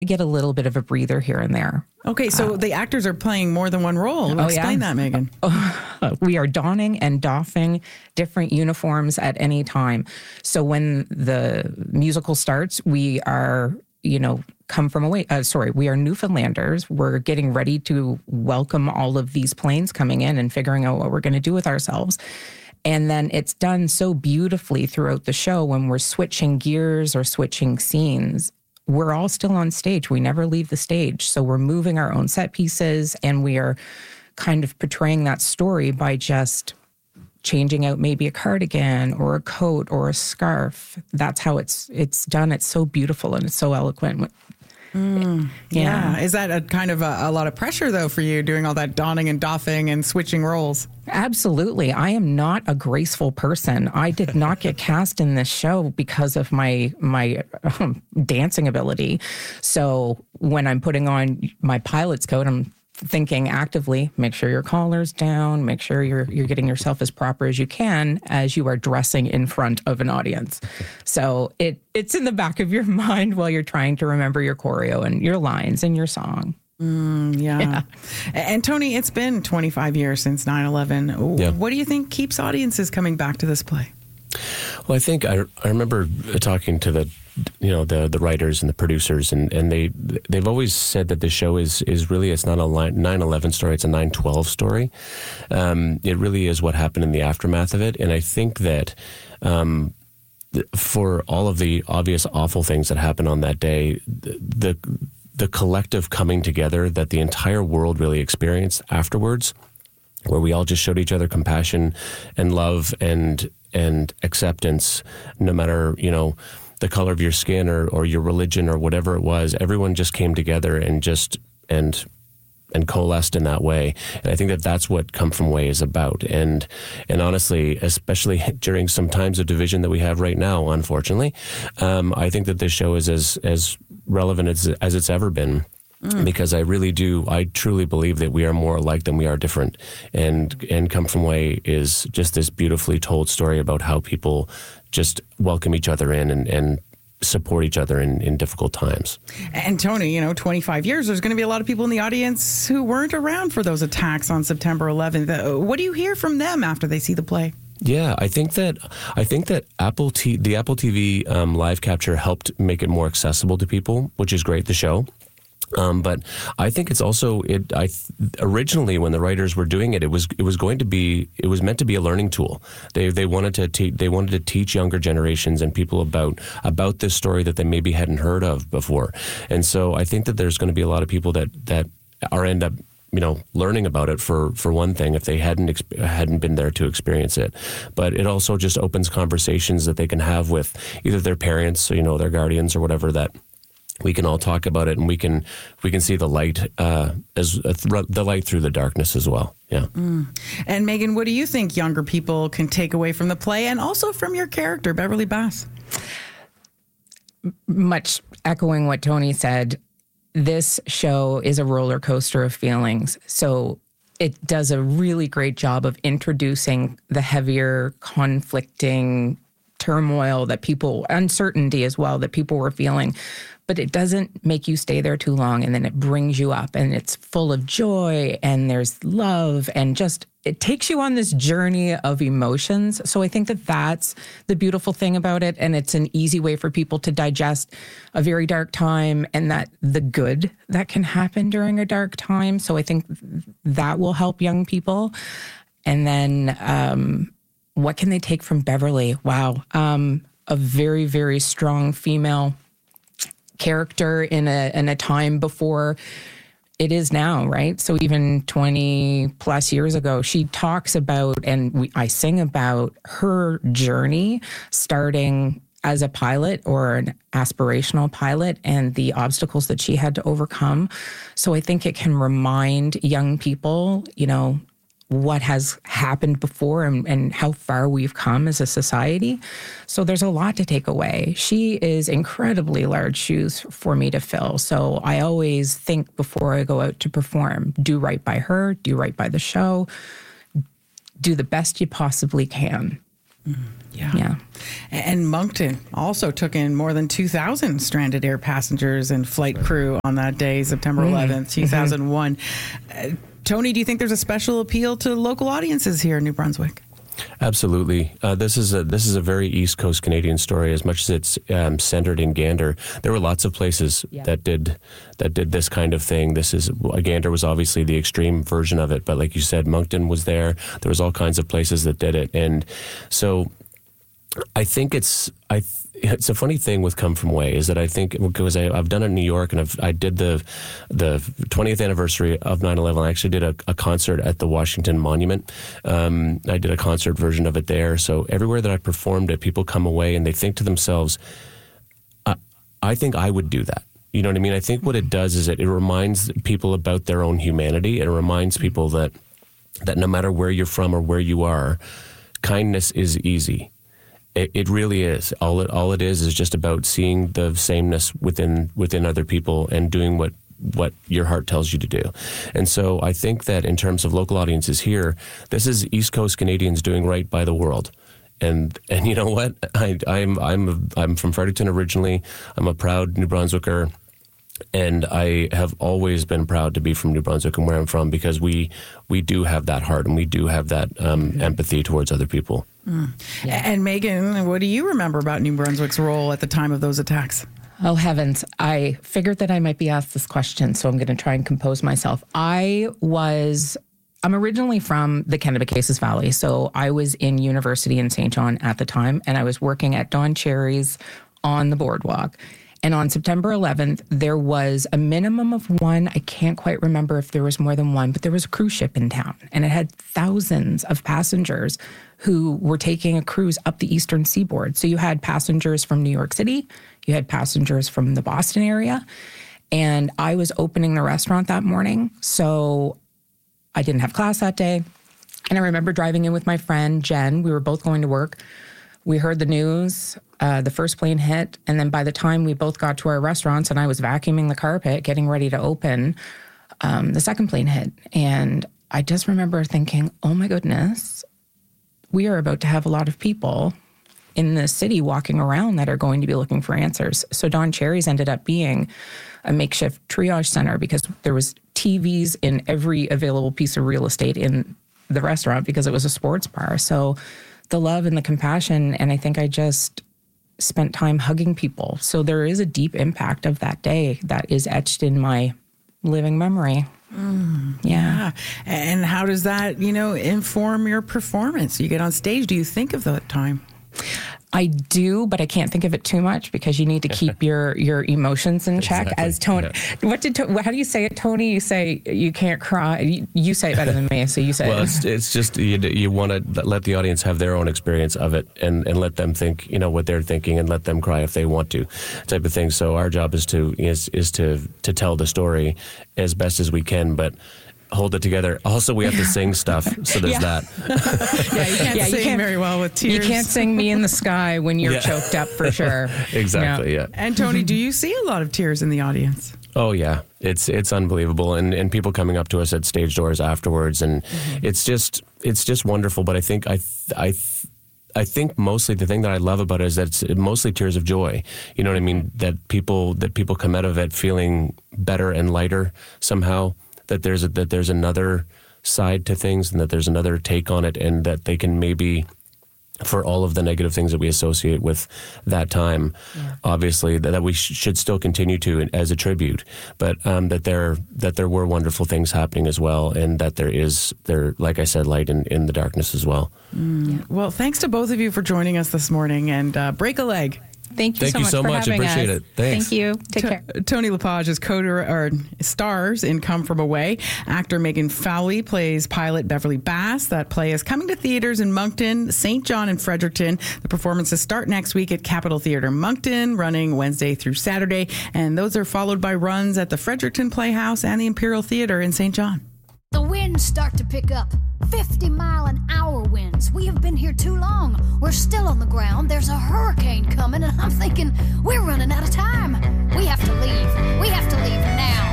get a little bit of a breather here and there. Okay, so the actors are playing more than one role. Explain that, Megan. We are donning and doffing different uniforms at any time. So when the musical starts, we are, come from away. We are Newfoundlanders. We're getting ready to welcome all of these planes coming in and figuring out what we're going to do with ourselves. And then it's done so beautifully throughout the show when we're switching gears or switching scenes. We're all still on stage. We never leave the stage. So we're moving our own set pieces, and we are kind of portraying that story by just changing out maybe a cardigan or a coat or a scarf. That's how it's done. It's so beautiful and it's so eloquent. Yeah. Is that a kind of a lot of pressure, though, for you, doing all that donning and doffing and switching roles? Absolutely. I am not a graceful person. I did not get cast in this show because of my dancing ability. So when I'm putting on my pilot's coat, I'm thinking actively, make sure your collar's down, make sure you're getting yourself as proper as you can as you are dressing in front of an audience. So it's in the back of your mind while you're trying to remember your choreo and your lines and your song. Yeah. And Tony, it's been 25 years since 9/11. Yeah. What do you think keeps audiences coming back to this play? Well, I think I remember talking to the writers and the producers, and they've always said that the show is really, it's not a 9/11 story, it's a 9/12 story. It really is what happened in the aftermath of it. And I think that for all of the obvious awful things that happened on that day, the collective coming together that the entire world really experienced afterwards, where we all just showed each other compassion and love and acceptance, no matter, the color of your skin or your religion or whatever it was, everyone just came together and coalesced in that way. And I think that that's what Come From Away is about. And honestly, especially during some times of division that we have right now, unfortunately, I think that this show is as relevant as it's ever been. Because I truly believe that we are more alike than we are different. And Come From Away is just this beautifully told story about how people just welcome each other in and support each other in difficult times. And Tony, 25 years, there's going to be a lot of people in the audience who weren't around for those attacks on September 11th. What do you hear from them after they see the play? Yeah, I think that the Apple TV live capture helped make it more accessible to people, which is great, the show. But I think it's also originally when the writers were doing it, it was meant to be a learning tool. They wanted to teach younger generations and people about this story that they maybe hadn't heard of before. And so I think that there's going to be a lot of people that end up learning about it for one thing, if they hadn't been there to experience it. But it also just opens conversations that they can have with either their parents, or, their guardians or whatever, that we can all talk about it, and we can see the light the light through the darkness as well. Yeah. And Megan, what do you think younger people can take away from the play and also from your character, Beverly Bass? Much echoing what Tony said, this show is a roller coaster of feelings. So it does a really great job of introducing the heavier, conflicting turmoil uncertainty as well, that people were feeling. But it doesn't make you stay there too long, and then it brings you up, and it's full of joy, and there's love, and just it takes you on this journey of emotions. So I think that that's the beautiful thing about it, and it's an easy way for people to digest a very dark time and that the good that can happen during a dark time. So I think that will help young people. And then what can they take from Beverly? Wow. A very, very strong female character in a time before it is now, right? So even 20 plus years ago, she talks about, and I sing about her journey starting as a pilot or an aspirational pilot and the obstacles that she had to overcome. So I think it can remind young people, what has happened before and how far we've come as a society. So there's a lot to take away. She is incredibly large shoes for me to fill. So I always think before I go out to perform, do right by her, do right by the show, do the best you possibly can. Yeah. And Moncton also took in more than 2,000 stranded air passengers and flight crew on that day, September 11th, 2001. Tony, do you think there's a special appeal to local audiences here in New Brunswick? Absolutely. This is a very East Coast Canadian story. As much as it's centered in Gander, there were lots of places that did this kind of thing. Gander was obviously the extreme version of it, but like you said, Moncton was there. There was all kinds of places that did it, and so I think it's a funny thing with Come From Away is that I think, because I've done it in New York, and I did the 20th anniversary of 9/11. I actually did a concert at the Washington Monument. I did a concert version of it there. So everywhere that I performed it, people come away and they think to themselves, I think I would do that. You know what I mean? I think what it does is it reminds people about their own humanity. It reminds people that no matter where you're from or where you are, kindness is easy. It really is. All it is just about seeing the sameness within other people and doing what your heart tells you to do. And so I think that in terms of local audiences here, this is East Coast Canadians doing right by the world. And you know what? I'm from Fredericton originally. I'm a proud New Brunswicker. And I have always been proud to be from New Brunswick and where I'm from, because we do have that heart and we do have that empathy towards other people. Yeah. And Megan, what do you remember about New Brunswick's role at the time of those attacks? Oh, heavens. I figured that I might be asked this question, so I'm going to try and compose myself. I'm originally from the Kennebecasis Valley, so I was in university in St. John at the time, and I was working at Don Cherry's on the boardwalk. And on September 11th, there was a minimum of one. I can't quite remember if there was more than one, but there was a cruise ship in town, and it had thousands of passengers who were taking a cruise up the eastern seaboard. So you had passengers from New York City, you had passengers from the Boston area, and I was opening the restaurant that morning, so I didn't have class that day. And I remember driving in with my friend, Jen. We were both going to work. We heard the news, the first plane hit, and then by the time we both got to our restaurants and I was vacuuming the carpet, getting ready to open, the second plane hit. And I just remember thinking, oh my goodness, we are about to have a lot of people in the city walking around that are going to be looking for answers. So Don Cherry's ended up being a makeshift triage center, because there was TVs in every available piece of real estate in the restaurant because it was a sports bar. So the love and the compassion, and I think I just spent time hugging people. So there is a deep impact of that day that is etched in my living memory. Yeah. And how does that, inform your performance? You get on stage, do you think of that time? I do, but I can't think of it too much, because you need to keep your emotions in check. Exactly. As Tony, how do you say it, Tony? You say you can't cry. You say it better than me, so you say well, it. it's just you want to let the audience have their own experience of it, and let them think what they're thinking, and let them cry if they want to, type of thing. So our job is to tell the story as best as we can, but hold it together. Also, we have to sing stuff, so there's that. You can't sing very well with tears. You can't sing Me in the Sky when you're choked up, for sure. Exactly, yeah. And Tony, do you see a lot of tears in the audience? Oh yeah, it's unbelievable, and people coming up to us at stage doors afterwards, and it's just wonderful. But I think mostly the thing that I love about it is that it's mostly tears of joy. You know what I mean? That people come out of it feeling better and lighter somehow. That there's another side to things, and that there's another take on it, and that they can maybe, for all of the negative things that we associate with that time, obviously that we should still continue to as a tribute, but that there were wonderful things happening as well, and that there like I said, light in the darkness as well. Well, thanks to both of you for joining us this morning, and break a leg. Thank you so much for having Appreciate us. it. Thanks. Thank you. Take care. Tony Lepage is stars in Come From Away. Actor Megan Fowley plays pilot Beverly Bass. That play is coming to theaters in Moncton, St. John, and Fredericton. The performances start next week at Capitol Theatre Moncton, running Wednesday through Saturday, and those are followed by runs at the Fredericton Playhouse and the Imperial Theatre in St. John. The winds start to pick up. 50-mile-an-hour winds. We have been here too long. We're still on the ground. There's a hurricane coming, and I'm thinking we're running out of time. We have to leave. We have to leave now.